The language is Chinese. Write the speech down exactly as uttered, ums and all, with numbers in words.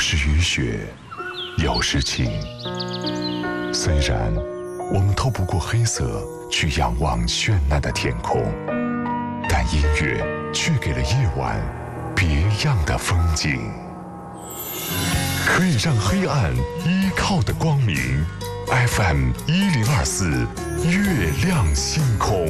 时雨雪，有时晴。虽然我们透不过黑色去仰望绚烂的天空，但音乐却给了夜晚别样的风景。可以让黑暗依靠的光明 ，F M 一零二四，月亮星空。